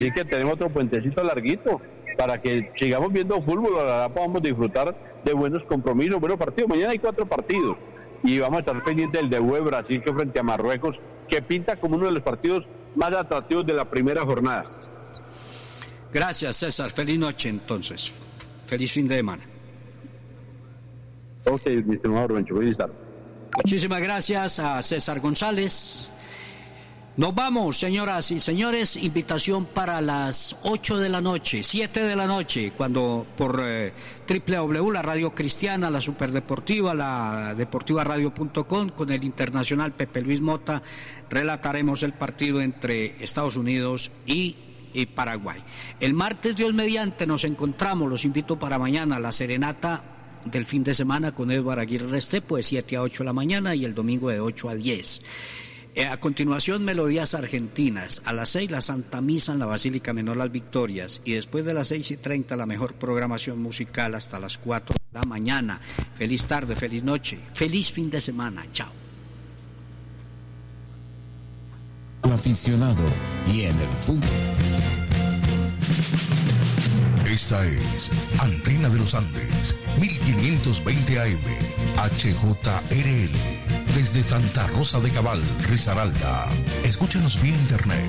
decir que tenemos otro puentecito larguito para que sigamos viendo fútbol, ahora podamos disfrutar de buenos compromisos, buenos partidos. Mañana hay 4 partidos y vamos a estar pendientes del de Brasil, que frente a Marruecos, que pinta como uno de los partidos más atractivos de la primera jornada. Gracias, César. Feliz noche, entonces. Feliz fin de semana. Ok, mi estimado Rubencho, feliz tarde. Muchísimas gracias a César González. Nos vamos, señoras y señores. Invitación para las 8 de la noche, 7 de la noche, cuando por www, la radio cristiana, la superdeportiva, la deportivaradio.com, con el internacional Pepe Luis Mota, relataremos el partido entre Estados Unidos y Paraguay. El martes, Dios mediante, nos encontramos. Los invito para mañana a la serenata del fin de semana con Eduardo Aguirre Restrepo de 7 a 8 de la mañana y el domingo de 8 a 10. A continuación, melodías argentinas. A las 6, la Santa Misa en la Basílica Menor Las Victorias. Y después de las 6:30, la mejor programación musical hasta las 4 de la mañana. Feliz tarde, feliz noche, feliz fin de semana. Chao. Aficionado y en el fútbol. Esta es Antena de los Andes, 1520 AM, HJRL, desde Santa Rosa de Cabal, Risaralda. Escúchanos vía internet,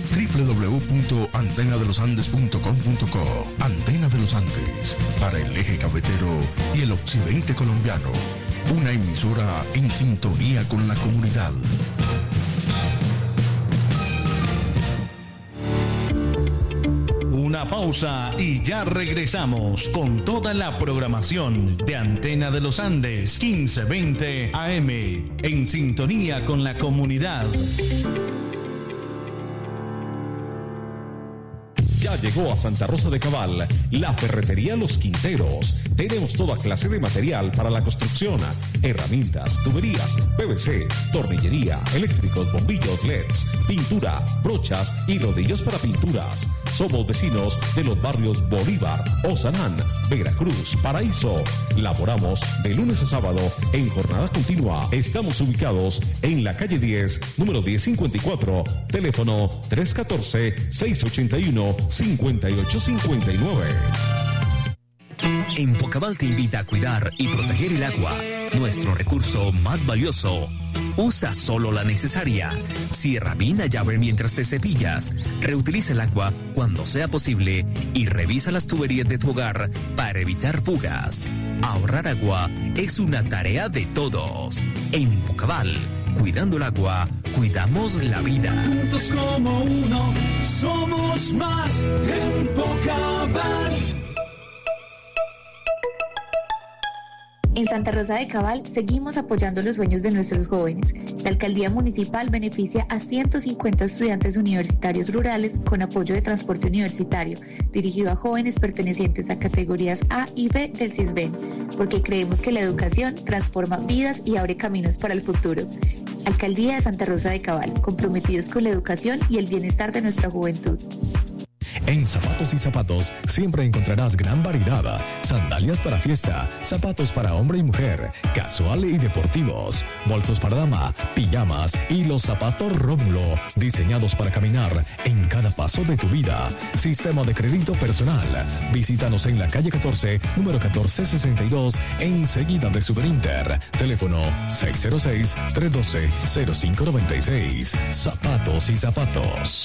www.antenadelosandes.com.co. Antena de los Andes, para el eje cafetero y el occidente colombiano. Una emisora en sintonía con la comunidad. Una pausa y ya regresamos con toda la programación de Antena de los Andes 1520 AM, en sintonía con la comunidad. Ya llegó a Santa Rosa de Cabal la ferretería Los Quinteros. Tenemos toda clase de material para la construcción, herramientas, tuberías, PVC, tornillería, eléctricos, bombillos, LEDs, pintura, brochas y rodillos para pinturas. Somos vecinos de los barrios Bolívar, Osanán, Veracruz, Paraíso. Laboramos de lunes a sábado en jornada continua. Estamos ubicados en la calle 10, número 1054, teléfono 314-681-5859. Empocabal te invita a cuidar y proteger el agua, nuestro recurso más valioso. Usa solo la necesaria. Cierra bien la llave mientras te cepillas. Reutiliza el agua cuando sea posible y revisa las tuberías de tu hogar para evitar fugas. Ahorrar agua es una tarea de todos. Empocabal, cuidando el agua, cuidamos la vida. Juntos como uno, somos más. Empocabal. En Santa Rosa de Cabal seguimos apoyando los sueños de nuestros jóvenes. La alcaldía municipal beneficia a 150 estudiantes universitarios rurales con apoyo de transporte universitario, dirigido a jóvenes pertenecientes a categorías A y B del CISBEN, porque creemos que la educación transforma vidas y abre caminos para el futuro. Alcaldía de Santa Rosa de Cabal, comprometidos con la educación y el bienestar de nuestra juventud. En Zapatos y Zapatos siempre encontrarás gran variedad. Sandalias para fiesta, zapatos para hombre y mujer, casual y deportivos, bolsos para dama, pijamas y los zapatos Rómulo, diseñados para caminar en cada paso de tu vida. Sistema de crédito personal. Visítanos en la calle 14, número 1462, enseguida de Superinter. Teléfono 606-312-0596. Zapatos y Zapatos.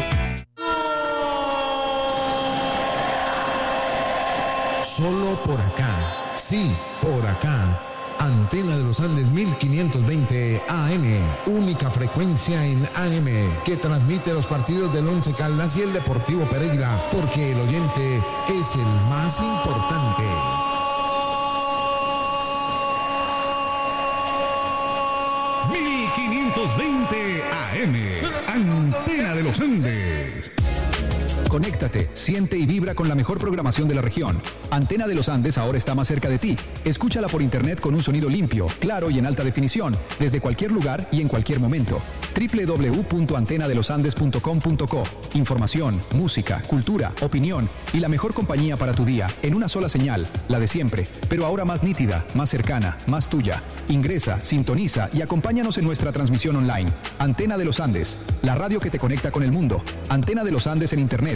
Solo por acá, sí, por acá. Antena de los Andes 1520 AM, única frecuencia en AM que transmite los partidos del Once Caldas y el Deportivo Pereira, porque el oyente es el más importante. ...1520 AM, Antena de los Andes. Conéctate, siente y vibra con la mejor programación de la región. Antena de los Andes ahora está más cerca de ti. Escúchala por internet con un sonido limpio, claro y en alta definición, desde cualquier lugar y en cualquier momento. www.antenadelosandes.com.co. Información, música, cultura, opinión y la mejor compañía para tu día en una sola señal, la de siempre, pero ahora más nítida, más cercana, más tuya. Ingresa, sintoniza y acompáñanos en nuestra transmisión online. Antena de los Andes, la radio que te conecta con el mundo. Antena de los Andes en internet,